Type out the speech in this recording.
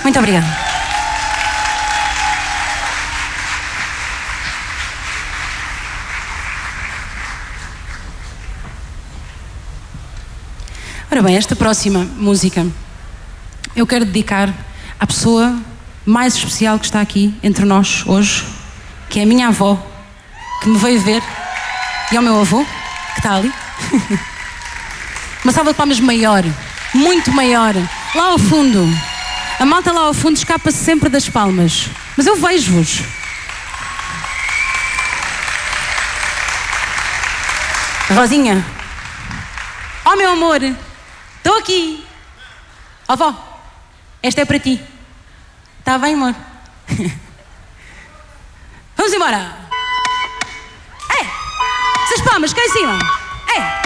Muito obrigada. Ora bem, esta próxima música eu quero dedicar à pessoa mais especial que está aqui entre nós hoje, que é a minha avó, que me veio ver, e ao meu avô, que está ali. Uma salva de palmas maior, muito maior, lá ao fundo. A malta lá ao fundo escapa-se sempre das palmas, mas eu vejo-vos. Rosinha, oh meu amor, estou aqui. Ó vó, esta é para ti. Está bem, amor? Vamos embora. Essas palmas, cá em cima.